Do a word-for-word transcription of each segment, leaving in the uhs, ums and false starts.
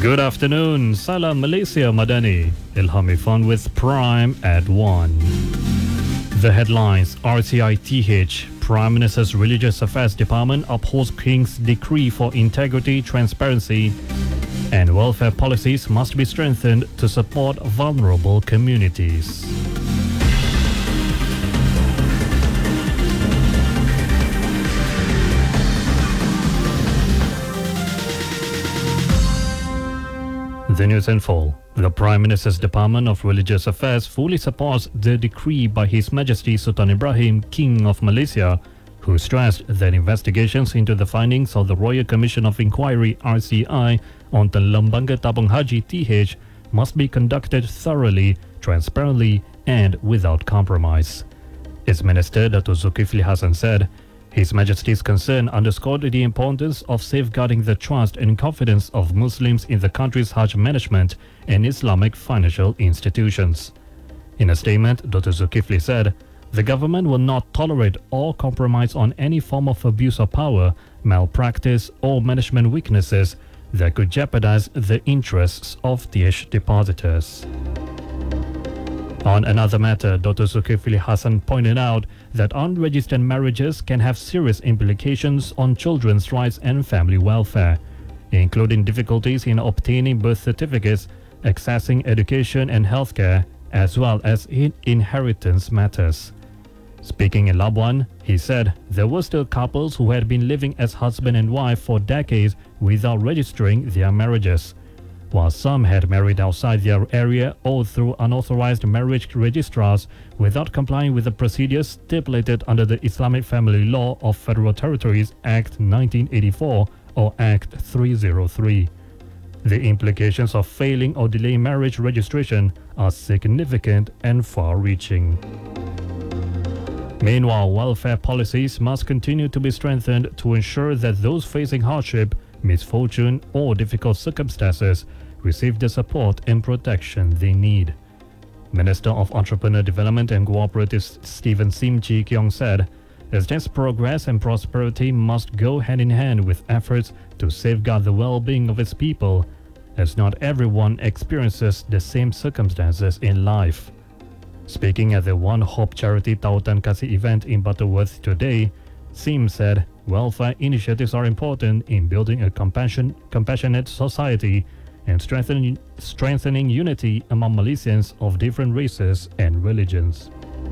Good afternoon, Salam Malaysia Madani. Ilham Irfan with Prime at one. The headlines: R C I T H, Prime Minister's Religious Affairs Department upholds King's decree for integrity, transparency, and welfare policies must be strengthened to support vulnerable communities. The news in full. The Prime Minister's Department of Religious Affairs fully supports the decree by His Majesty Sultan Ibrahim, King of Malaysia, who stressed that investigations into the findings of the Royal Commission of Inquiry R C I on the Lembaga Tabung Haji T H must be conducted thoroughly, transparently, and without compromise. Its Minister Dato' Zulkifli Hasan said, His Majesty's concern underscored the importance of safeguarding the trust and confidence of Muslims in the country's Hajj management and Islamic financial institutions. In a statement, Dato' Zulkifli said, the government will not tolerate or compromise on any form of abuse of power, malpractice, or management weaknesses that could jeopardize the interests of T H depositors. On another matter, Dato' Zulkifli Hasan pointed out that unregistered marriages can have serious implications on children's rights and family welfare, including difficulties in obtaining birth certificates, accessing education and healthcare, as well as in inheritance matters. Speaking in Labuan, he said there were still couples who had been living as husband and wife for decades without registering their marriages, while some had married outside their area or through unauthorized marriage registrars without complying with the procedures stipulated under the Islamic Family Law of Federal Territories Act nineteen eighty-four or Act three oh three. The implications of failing or delaying marriage registration are significant and far-reaching. Meanwhile, welfare policies must continue to be strengthened to ensure that those facing hardship, misfortune, or difficult circumstances receive the support and protection they need. Minister of Entrepreneur Development and Cooperatives Stephen Sim Chi Kiong said, Estate's progress and prosperity must go hand in hand with efforts to safeguard the well-being of its people, as not everyone experiences the same circumstances in life. Speaking at the One Hope Charity Tautan Kasih event in Butterworth today, Sim said, welfare initiatives are important in building a compassion, compassionate society and strengthening, strengthening unity among Malaysians of different races and religions.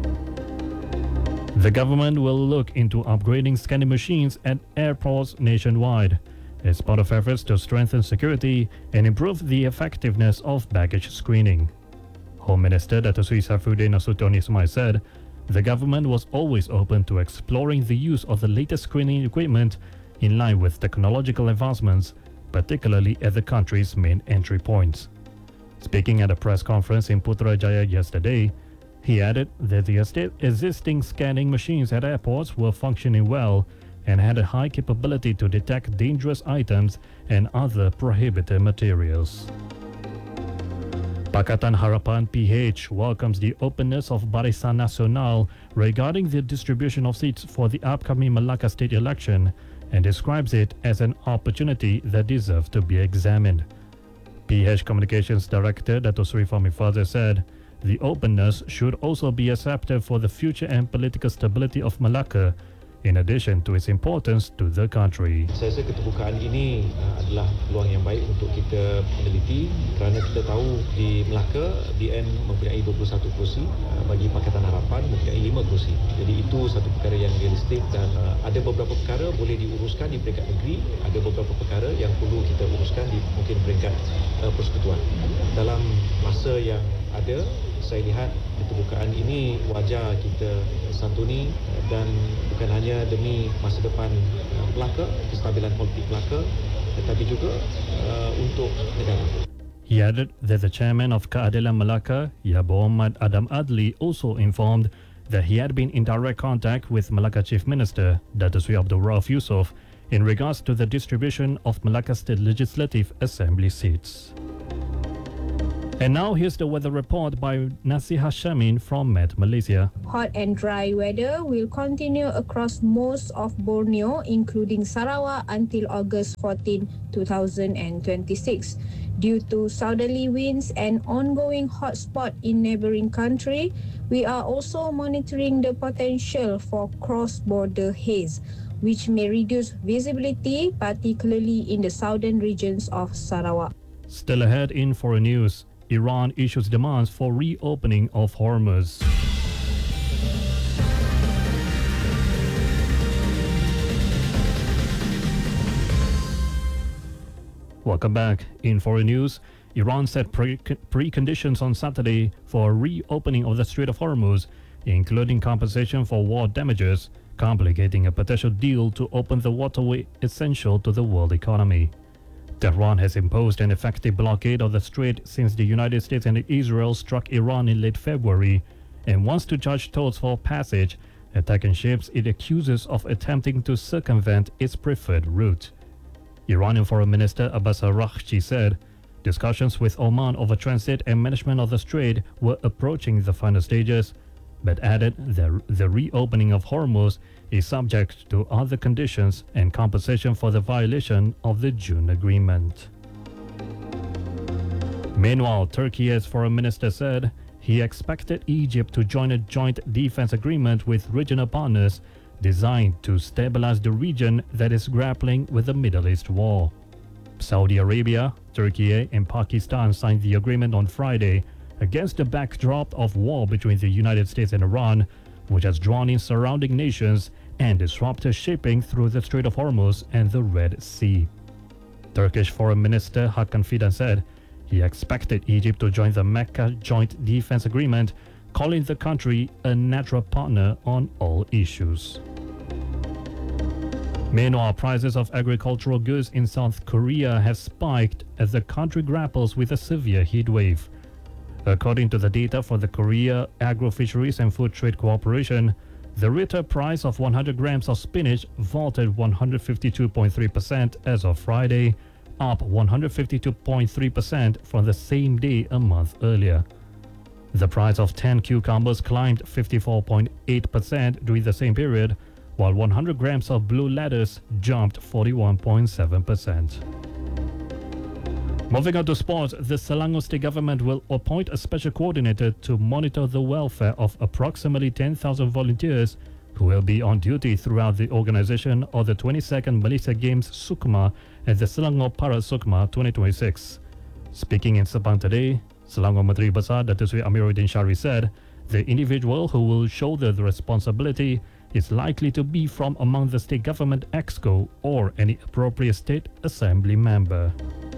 The government will look into upgrading scanning machines at airports nationwide as part of efforts to strengthen security and improve the effectiveness of baggage screening. Home Minister Dato' Sri Saifuddin Nasution Ismail said, the government was always open to exploring the use of the latest screening equipment in line with technological advancements, particularly at the country's main entry points. Speaking at a press conference in Putrajaya yesterday, he added that the existing scanning machines at airports were functioning well and had a high capability to detect dangerous items and other prohibited materials. Pakatan Harapan P H welcomes the openness of Barisan Nasional regarding the distribution of seats for the upcoming Melaka state election and describes it as an opportunity that deserves to be examined. P H Communications Director Dato' Sri Fahmi Fadzil said, the openness should also be accepted for the future and political stability of Melaka, in addition to its importance to the country. Saya rasa keterbukaan ini uh, adalah peluang yang baik untuk kita meneliti kerana kita tahu di Melaka D N mempunyai dua puluh satu kerusi, uh, bagi Pakatan Harapan mempunyai lima kerusi. Jadi itu satu perkara yang realistik dan uh, ada beberapa perkara boleh diuruskan di peringkat negeri, ada beberapa perkara yang perlu kita uruskan di mungkin peringkat uh, persekutuan. Dalam masa yang ada, saya lihat keterbukaan ini wajar kita santuni dan bukan hanya demi masa depan Melaka, kestabilan politik Melaka, tetapi juga uh, untuk negara. He added that the chairman of Keadilan Melaka, Yabo Ahmad Adam Adli, also informed that he had been in direct contact with Melaka Chief Minister Dato' Sri Abdul Rauf Yusof in regards to the distribution of Melaka State Legislative Assembly seats. And now here's the weather report by Nasir Hashamin from Met Malaysia. Hot and dry weather will continue across most of Borneo, including Sarawak, until August fourteenth, two thousand twenty-six. Due to southerly winds and ongoing hotspot in neighboring country, we are also monitoring the potential for cross-border haze, which may reduce visibility, particularly in the southern regions of Sarawak. Still ahead in foreign news, Iran issues demands for reopening of Hormuz. Welcome back. In foreign news, Iran set pre- preconditions on Saturday for a reopening of the Strait of Hormuz, including compensation for war damages, complicating a potential deal to open the waterway essential to the world economy. Tehran has imposed an effective blockade of the strait since the United States and Israel struck Iran in late February and wants to charge toll for passage, attacking ships it accuses of attempting to circumvent its preferred route. Iranian Foreign Minister Abbas Araghchi said discussions with Oman over transit and management of the strait were approaching the final stages, but added that the reopening of Hormuz is subject to other conditions and compensation for the violation of the June agreement. Meanwhile, Turkey's foreign minister said he expected Egypt to join a joint defense agreement with regional partners designed to stabilize the region that is grappling with the Middle East war. Saudi Arabia, Turkey, and Pakistan signed the agreement on Friday against the backdrop of war between the United States and Iran, which has drawn in surrounding nations and disrupted shipping through the Strait of Hormuz and the Red Sea. Turkish Foreign Minister Hakan Fidan said he expected Egypt to join the Mecca Joint Defense Agreement, calling the country a natural partner on all issues. Meanwhile, prices of agricultural goods in South Korea have spiked as the country grapples with a severe heat wave. According to the data for the Korea Agro-Fisheries and Food Trade Cooperation, the retail price of one hundred grams of spinach vaulted one hundred fifty-two point three percent as of Friday, up one hundred fifty-two point three percent from the same day a month earlier. The price of ten cucumbers climbed fifty-four point eight percent during the same period, while one hundred grams of blue lettuce jumped forty-one point seven percent. Moving on to sports, the Selangor state government will appoint a special coordinator to monitor the welfare of approximately ten thousand volunteers who will be on duty throughout the organization of the twenty-second Malaysia Games Sukma at the Selangor Parade Sukma twenty twenty-six. Speaking in Sabang today, Selangor Menteri Besar Datuk Seri Amiruddin Shari said the individual who will shoulder the responsibility is likely to be from among the state government exco or any appropriate state assembly member.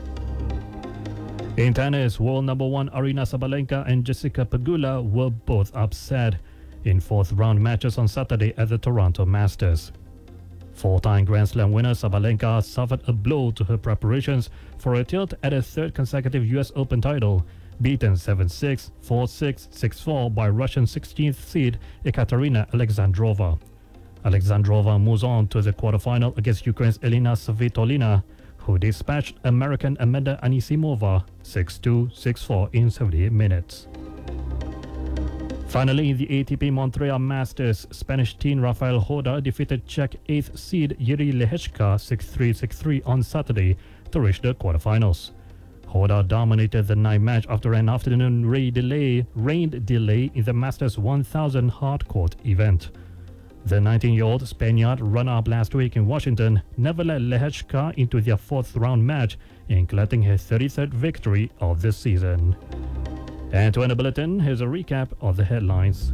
In tennis, world number one Aryna Sabalenka and Jessica Pegula were both upset in fourth round matches on Saturday at the Toronto Masters. Four-time Grand Slam winner Sabalenka suffered a blow to her preparations for a tilt at a third consecutive U S Open title, beaten seven six, four six, six four by Russian sixteenth seed Ekaterina Alexandrova. Alexandrova moves on to the quarterfinal against Ukraine's Elena Svitolina, who dispatched American Amanda Anisimova six two, six four in seventy-eight minutes. Finally, in the A T P Montreal Masters, Spanish teen Rafael Hoda defeated Czech eighth seed Jiří Lehečka six three, six three on Saturday to reach the quarterfinals. Hoda dominated the ninth match after an afternoon rain delay, rain delay in the Masters one thousand hardcourt event. The nineteen-year-old Spaniard runner-up last week in Washington never let Lehečka into their fourth-round match in collecting his thirty-third victory of the season. And to end the bulletin, here's a recap of the headlines.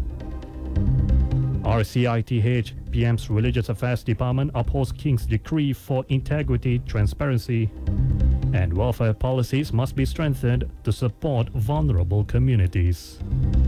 R C I T H, P M's Religious Affairs Department upholds King's decree for integrity, transparency, and welfare policies must be strengthened to support vulnerable communities.